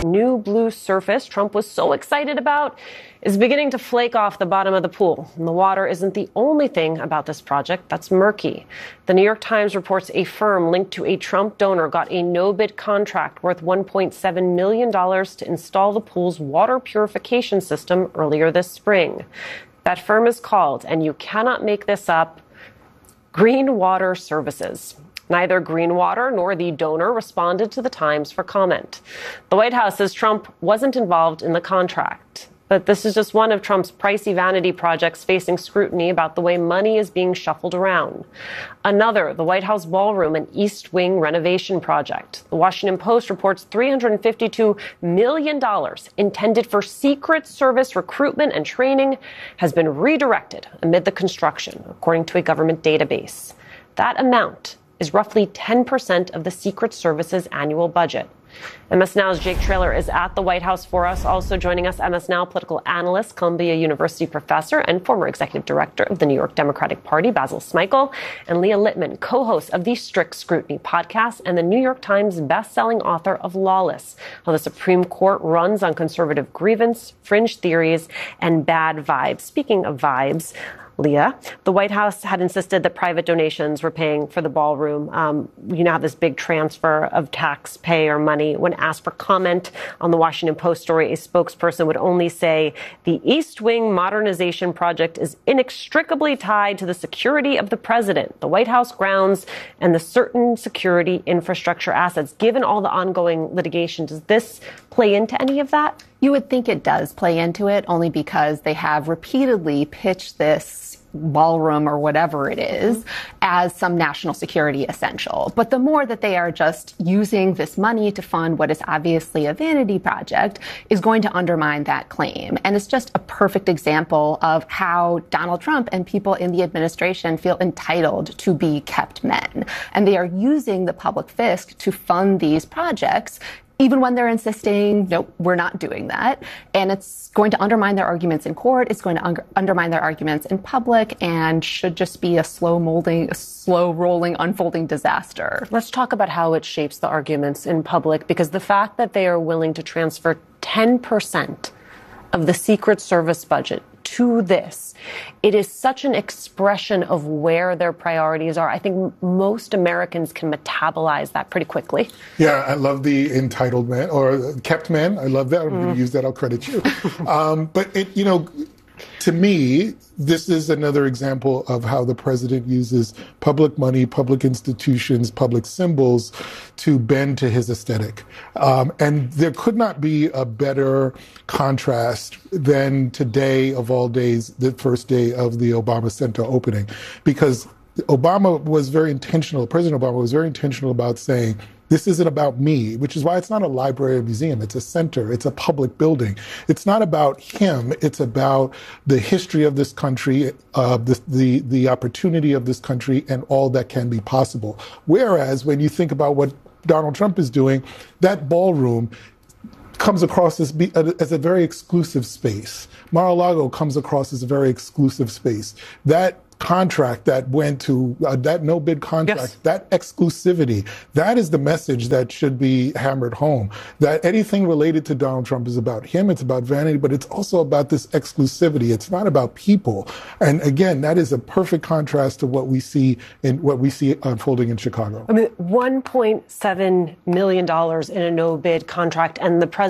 new blue surface Trump was so excited about is beginning to flake off the bottom of the pool. And the water isn't the only thing about this project that's murky. The New York Times reports a firm linked to a Trump donor got a no-bid contract worth $1.7 million to install the pool's water purification system earlier this spring. That firm is called, and you cannot make this up, Green Water Services. Neither Greenwater nor the donor responded to the Times for comment. The White House says Trump wasn't involved in the contract. But this is just one of Trump's pricey vanity projects facing scrutiny about the way money is being shuffled around. Another, the White House ballroom and East Wing renovation project. The Washington Post reports $352 million intended for Secret Service recruitment and training has been redirected amid the construction, according to a government database. That amount is roughly 10% of the Secret Service's annual budget. MS Now's Jake Traylor is at the White House for us. Also joining us, MS Now political analyst, Columbia University professor, and former executive director of the New York Democratic Party, Basil Smikle, and Leah Littman, co-host of the Strict Scrutiny podcast and the New York Times best-selling author of Lawless, How the Supreme Court Runs on Conservative Grievance, Fringe Theories, and Bad Vibes. Speaking of vibes, Leah, the White House had insisted that private donations were paying for the ballroom. You now have this big transfer of taxpayer money. When asked for comment on the Washington Post story, a spokesperson would only say the East Wing modernization project is inextricably tied to the security of the president, the White House grounds, and the certain security infrastructure assets. Given all the ongoing litigation, does this play into any of that? You would think it does play into it, only because they have repeatedly pitched this ballroom or whatever it is as some national security essential. But the more that they are just using this money to fund what is obviously a vanity project is going to undermine that claim. And it's just a perfect example of how Donald Trump and people in the administration feel entitled to be kept men. And they are using the public fisc to fund these projects, even when they're insisting, nope, we're not doing that. And it's going to undermine their arguments in court. It's going to undermine their arguments in public, and should just be a slow rolling, unfolding disaster. Let's talk about how it shapes the arguments in public, because the fact that they are willing to transfer 10% of the Secret Service budget to this, it is such an expression of where their priorities are. I think most Americans can metabolize that pretty quickly. Yeah, I love the entitled man or kept man. I love that. I'm going to use that. I'll credit you. But to me, this is another example of how the president uses public money, public institutions, public symbols to bend to his aesthetic. And there could not be a better contrast than today, of all days, the first day of the Obama Center opening, because Obama was very intentional. President Obama was very intentional about saying, this isn't about me, which is why it's not a library or museum. It's a center. It's a public building. It's not about him. It's about the history of this country, the opportunity of this country, and all that can be possible. Whereas when you think about what Donald Trump is doing, that ballroom comes across as a very exclusive space. Mar-a-Lago comes across as a very exclusive space. That contract that went to that no bid contract, yes, that exclusivity, that is the message that should be hammered home. That anything related to Donald Trump is about him, it's about vanity, but it's also about this exclusivity. It's not about people. And again, that is a perfect contrast to what we see unfolding in Chicago. I mean, $1.7 million in a no bid contract, and the president